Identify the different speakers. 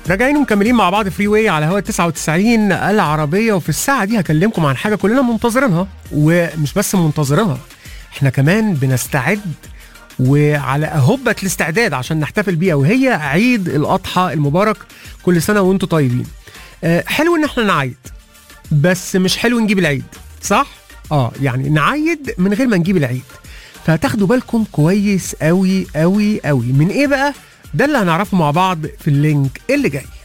Speaker 1: راجعين ومكملين مع بعض فري واي على هوا 99 العربية. وفي الساعة دي هكلمكم عن حاجة كلنا منتظرينها، ومش بس منتظرينها، احنا كمان بنستعد وعلى أهبة الاستعداد عشان نحتفل بيها، وهي عيد الأضحى المبارك. كل سنة وانتم طيبين. حلو ان احنا نعيد، بس مش حلو نجيب العيد، صح؟ يعني نعيد من غير ما نجيب العيد. فهتاخدوا بالكم كويس قوي قوي قوي من ايه بقى؟ ده اللي هنعرفه مع بعض في اللينك اللي جاي.